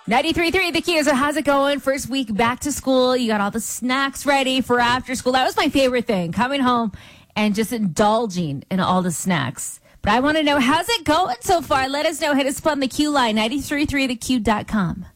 93.3 The Q. So how's it going? First week back to school. You got all the snacks ready for after school. That was my favorite thing, coming home and just indulging in all the snacks. But I want to know, how's it going so far? Let us know. Hit us up on the Q line, 93.3theq.com.